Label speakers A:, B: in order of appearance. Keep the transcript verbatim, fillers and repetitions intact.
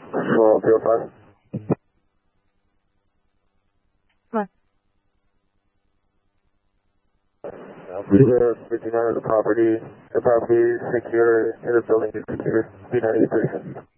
A: Swallow zero five.
B: Come on.
A: Zero fifty-nine of the property. The property is secure and the building is secure. Be ninety percent.